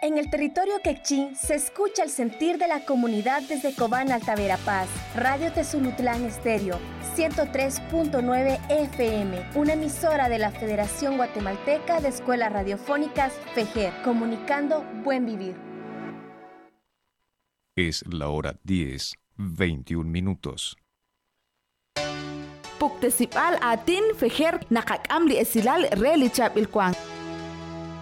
En el territorio quechín se escucha el sentir de la comunidad desde Cobán Alta Verapaz. Radio Tezulutlán Estéreo, 103.9 FM, una emisora de la Federación Guatemalteca de Escuelas Radiofónicas, FEGER, comunicando buen vivir. Es la hora 10:21. Puktesipal atin FEGER nakakam li esilal reli chap ilkwang.